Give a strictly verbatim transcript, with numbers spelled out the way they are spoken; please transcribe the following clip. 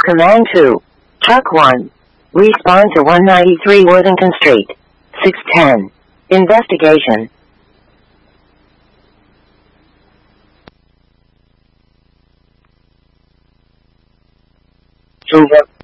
Command two. Truck one. Respond to one ninety-three Worthington Street. six ten. Investigation. Silver.